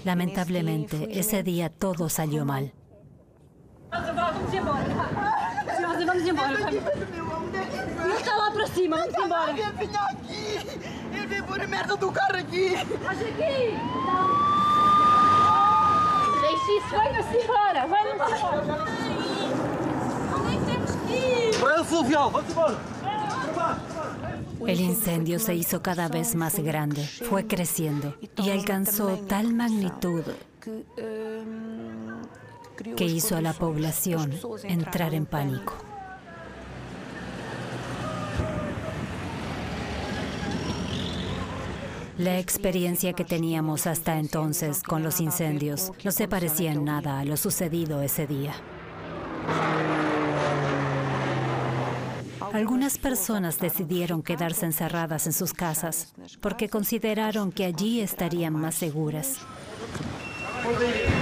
Lamentablemente, ese día todo salió mal. Vamos embora. Vamos embora. Ele está lá para cima, vamos embora. Ele vinha aqui. Ele veio pôr a merda do carro aqui. Mas aqui. Deixe isso, vai-nos embora. Vai-nos embora. Onde é que temos que ir? Para el fluvial, vamos embora. El incendio se hizo cada vez más grande, fue creciendo y alcanzó tal magnitud que hizo a la población entrar en pánico. La experiencia que teníamos hasta entonces con los incendios no se parecía en nada a lo sucedido ese día. Algunas personas decidieron quedarse encerradas en sus casas porque consideraron que allí estarían más seguras.